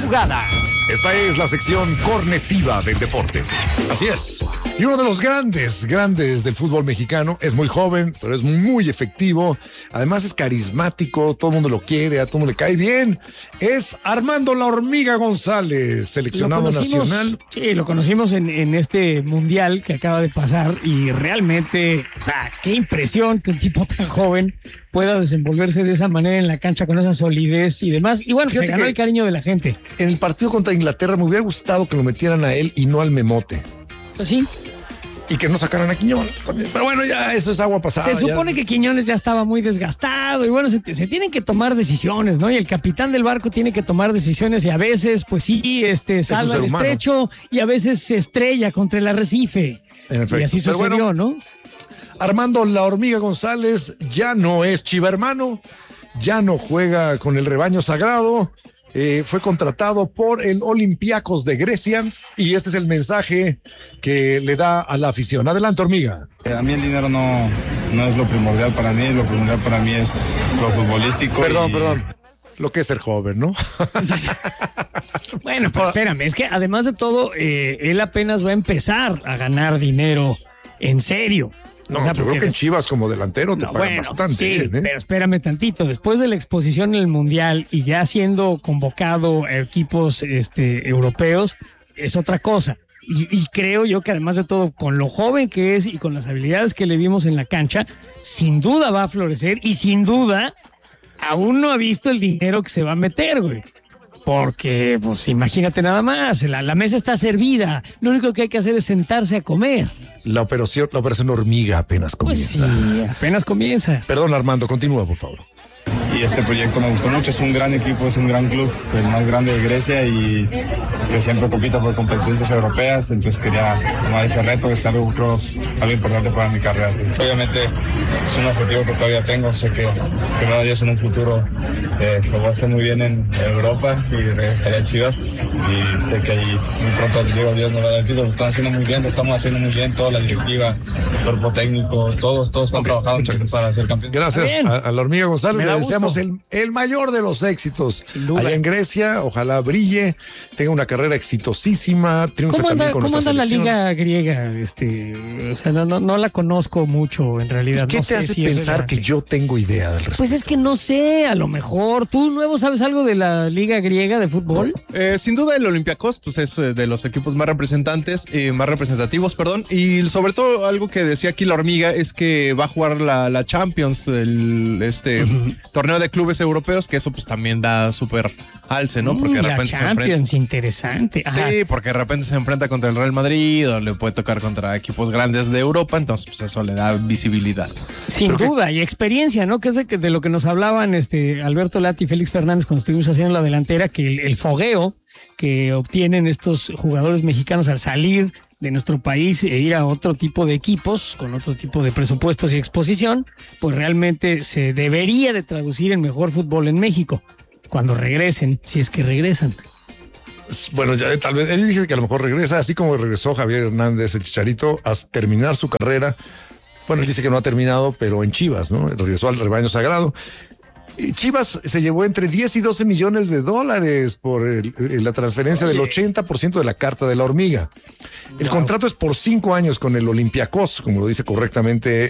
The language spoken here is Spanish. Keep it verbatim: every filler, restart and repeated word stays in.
jugada. Esta es la sección cornetiva del deporte. Así es. Y uno de los grandes, grandes del fútbol mexicano, es muy joven, pero es muy efectivo. Además es carismático, todo el mundo lo quiere, a todo el mundo le cae bien. Es Armando La Hormiga González, seleccionado nacional. Sí, lo conocimos en, en este mundial que acaba de pasar y realmente, o sea, qué impresión que un tipo tan joven pueda desenvolverse de esa manera en la cancha con esa solidez y demás. Y bueno, se ganó el cariño de la gente. En el partido contra Inglaterra me hubiera gustado que lo metieran a él y no al Memote. Pues sí. Y que no sacaran a Quiñones también. Pero bueno, ya eso es agua pasada. Se supone ya. que Quiñones ya estaba muy desgastado y bueno, se, se tienen que tomar decisiones, ¿no? Y el capitán del barco tiene que tomar decisiones y a veces, pues sí, este, salva el estrecho y a veces se estrella contra el arrecife. En efecto. Y así sucedió, bueno, ¿no? Armando La Hormiga González ya no es Chiva hermano, ya no juega con el rebaño sagrado. Eh, fue contratado por el Olympiacos de Grecia y este es el mensaje que le da a la afición. Adelante, Hormiga. A mí el dinero no, no es lo primordial para mí, lo primordial para mí es lo futbolístico. Perdón, y... perdón. Lo que es ser joven, ¿no? Bueno, pues espérame, es que además de todo, eh, él apenas va a empezar a ganar dinero en serio. No, o sea, yo creo que en Chivas como delantero te no, pagan bueno, bastante sí, bien, ¿eh? Pero espérame tantito, después de la exposición en el Mundial y ya siendo convocado a equipos este, europeos, es otra cosa. Y, y creo yo que además de todo, con lo joven que es y con las habilidades que le vimos en la cancha, sin duda va a florecer y sin duda aún no ha visto el dinero que se va a meter, güey. Porque, pues imagínate nada más, la, la mesa está servida, lo único que hay que hacer es sentarse a comer. La operación, la operación Hormiga apenas comienza. Pues sí, apenas comienza. Perdón, Armando, continúa, por favor. Y este proyecto me gustó mucho, es un gran equipo, es un gran club, el más grande de Grecia y que siempre compita por competencias europeas, entonces quería tomar ese reto, es algo, creo, algo importante para mi carrera. Obviamente es un objetivo que todavía tengo, sé que primero Dios en un futuro eh, lo voy a hacer muy bien en Europa y regresaré a Chivas y sé que ahí muy pronto digo Dios nos va a dar el título, lo están haciendo muy bien, lo estamos haciendo muy bien, toda la directiva, el cuerpo técnico, todos, todos están okay, trabajando para ser campeones. Gracias a, a la Hormiga González, le deseamos el, el mayor de los éxitos allá en Grecia, ojalá brille, tenga una carrera exitosísima, triunfe ¿Cómo anda, también con ¿cómo nuestra anda selección? La liga griega? Este, o sea, no, no, no la conozco mucho en realidad. ¿Qué no te sé hace si pensar que yo tengo idea del respecto? Pues es que no sé, a lo mejor. ¿Tú, Nuevo, sabes algo de la liga griega de fútbol? Eh, sin duda el Olympiacos pues es de los equipos más representantes, eh, más representativos, perdón, y sobre todo algo que decía aquí la Hormiga es que va a jugar la, la Champions, el este uh-huh. torneo de clubes europeos, que eso pues también da súper alce, ¿no? Porque mm, de repente la se enfrenta. Champions, interesante. Ajá. Sí, porque de repente se enfrenta contra el Real Madrid o le puede tocar contra equipos grandes de Europa, entonces pues eso le da visibilidad. Sin Pero duda, que... y experiencia, ¿no? Que es de, de lo que nos hablaban este Alberto Lati y Félix Fernández cuando estuvimos haciendo la delantera, que el, el fogueo que obtienen estos jugadores mexicanos al salir de nuestro país e ir a otro tipo de equipos con otro tipo de presupuestos y exposición, pues realmente se debería de traducir en mejor fútbol en México cuando regresen, si es que regresan. Bueno, ya tal vez él dice que a lo mejor regresa, así como regresó Javier Hernández, el Chicharito, a terminar su carrera. Bueno, él dice que no ha terminado, pero en Chivas, ¿no? Regresó al rebaño sagrado. Chivas se llevó entre diez y doce millones de dólares por el, la transferencia Oye. del ochenta por ciento de la carta de la Hormiga. El wow. contrato es por cinco años con el Olympiacos, como lo dice correctamente